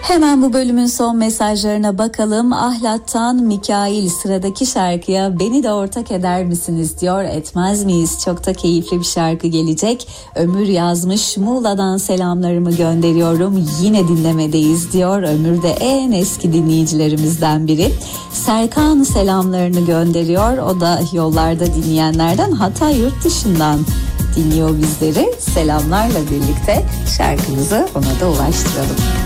Hemen bu bölümün son mesajlarına bakalım. Ahlat'tan Mikail sıradaki şarkıya "Beni de ortak eder misiniz?" diyor. Etmez miyiz? Çok da keyifli bir şarkı gelecek. Ömür yazmış, Muğla'dan selamlarımı gönderiyorum. Yine dinlemedeyiz diyor. Ömür de en eski dinleyicilerimizden biri. Serkan selamlarını gönderiyor. O da yollarda dinleyenlerden, hatta yurt dışından dinliyor bizleri. Selamlarla birlikte şarkımızı ona da ulaştıralım.